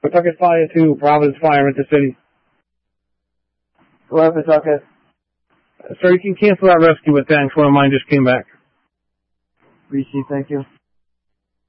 Pawtucket Fire to Providence Fire into City. Go ahead, Pawtucket. Sir, you can cancel that rescue with thanks. One of mine just came back. Received, thank you.